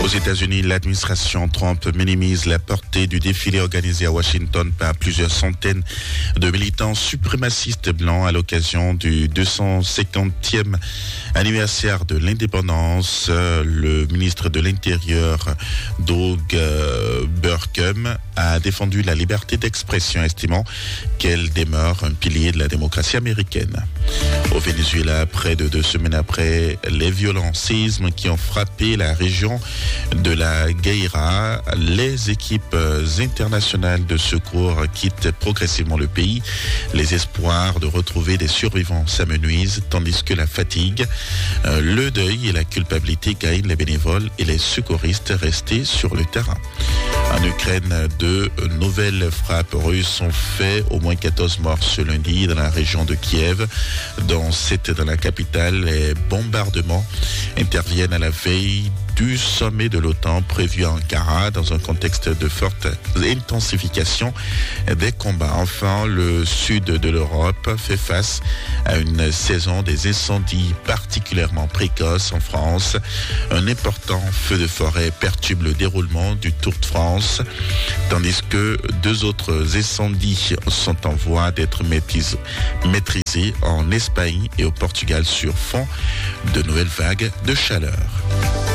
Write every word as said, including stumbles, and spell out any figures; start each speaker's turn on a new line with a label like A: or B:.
A: Aux États-Unis, l'administration Trump minimise la portée du défilé organisé à Washington par plusieurs centaines de militants suprémacistes blancs à l'occasion du deux cent cinquantième anniversaire de l'indépendance. Le ministre de l'Intérieur, Doug Burgum, a défendu la liberté d'expression, estimant qu'elle demeure un pilier de la démocratie américaine. Au Venezuela, près de deux semaines après les violents séismes qui ont frappé la région de la Guaira, les équipes internationales de secours quittent progressivement le pays. Les espoirs de retrouver des survivants s'amenuisent, tandis que la fatigue, le deuil et la culpabilité gagnent les bénévoles et les secouristes restés sur le terrain. En Ukraine, de nouvelles frappes russes ont fait au moins quatorze morts ce lundi dans la région de Kiev. Dans cette, dans la capitale, les bombardements interviennent à la veille du sommet de l'OTAN prévu à Ankara dans un contexte de forte intensification des combats. Enfin, le sud de l'Europe fait face à une saison des incendies particulièrement précoce en France. Un important feu de forêt perturbe le déroulement du Tour de France, tandis que deux autres incendies sont en voie d'être maîtrisés en Espagne et au Portugal sur fond de nouvelles vagues de chaleur.